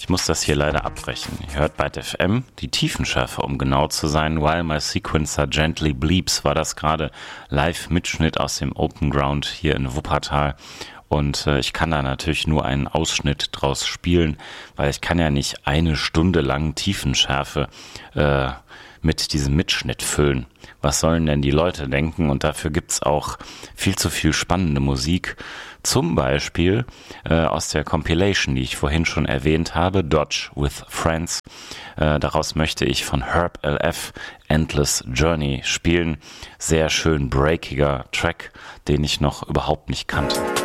muss das hier leider abbrechen. Ihr hört Byte FM, die Tiefenschärfe, um genau zu sein. While My Sequencer Gently Bleeps war das gerade Live-Mitschnitt aus dem Open Ground hier in Wuppertal. Und ich kann da natürlich nur einen Ausschnitt draus spielen, weil ich kann ja nicht eine Stunde lang Tiefenschärfe mit diesem Mitschnitt füllen. Was sollen denn die Leute denken? Und dafür gibt's auch viel zu viel spannende Musik. Zum Beispiel aus der Compilation, die ich vorhin schon erwähnt habe, Dodge with Friends. Daraus möchte ich von Herb LF Endless Journey spielen. Sehr schön breakiger Track, den ich noch überhaupt nicht kannte.